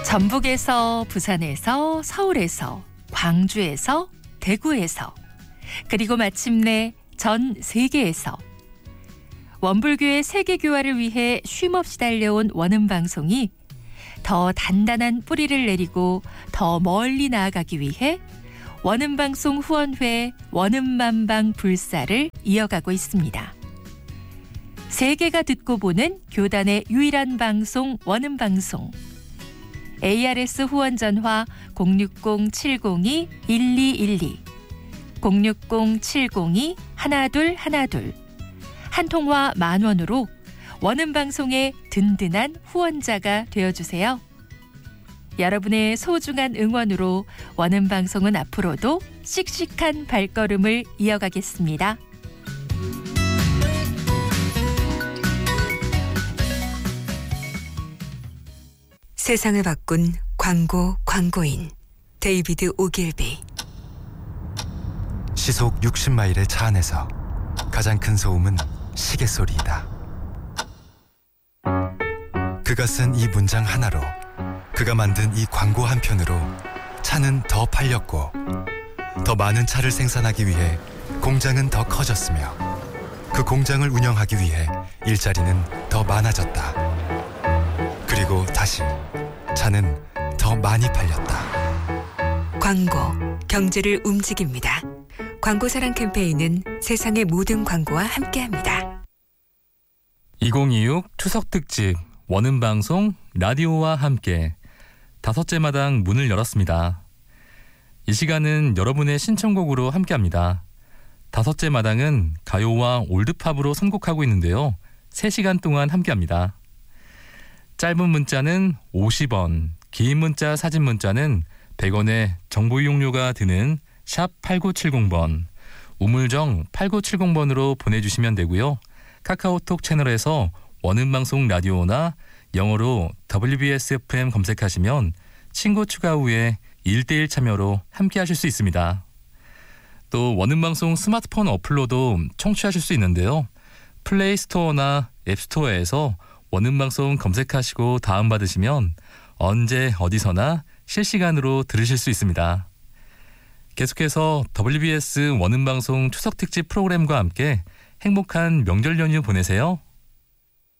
전북에서, 부산에서, 서울에서, 광주에서, 대구에서, 그리고 마침내 전 세계에서 원불교의 세계교화를 위해 쉼없이 달려온 원음방송이 더 단단한 뿌리를 내리고 더 멀리 나아가기 위해 원음방송 후원회 원음만방 불사를 이어가고 있습니다. 세계가 듣고 보는 교단의 유일한 방송 원음방송. ARS 후원 전화 060-702-1212 060-702-1212 한 통화 10,000원으로 원음방송의 든든한 후원자가 되어주세요. 여러분의 소중한 응원으로 원음방송은 앞으로도 씩씩한 발걸음을 이어가겠습니다. 세상을 바꾼 광고인 데이비드 오길비. 시속 60마일의 차 안에서 가장 큰 소음은 시계 소리이다. 그가 쓴 이 문장 하나로, 그가 만든 이 광고 한 편으로 차는 더 팔렸고, 더 많은 차를 생산하기 위해 공장은 더 커졌으며, 그 공장을 운영하기 위해 일자리는 더 많아졌다. 그리고 다시 차는 더 많이 팔렸다. 광고, 경제를 움직입니다. 광고사랑 캠페인은 세상의 모든 광고와 함께합니다. 2026 추석특집 원음방송 라디오와 함께 5째 마당 문을 열었습니다. 이 시간은 여러분의 신청곡으로 함께합니다. 5째 마당은 가요와 올드팝으로 선곡하고 있는데요. 3시간 동안 함께합니다. 짧은 문자는 50원, 긴 문자 사진 문자는 100원의 정보 이용료가 드는 샵 8970번, 우물정 8970번으로 보내주시면 되고요. 카카오톡 채널에서 원음방송 라디오나 영어로 WBSFM 검색하시면 친구 추가 후에 1대1 참여로 함께하실 수 있습니다. 또 원음방송 스마트폰 어플로도 청취하실 수 있는데요. 플레이스토어나 앱스토어에서 원음방송 검색하시고 다운받으시면 언제 어디서나 실시간으로 들으실 수 있습니다. 계속해서 WBS 원음방송 추석특집 프로그램과 함께 행복한 명절 연휴 보내세요.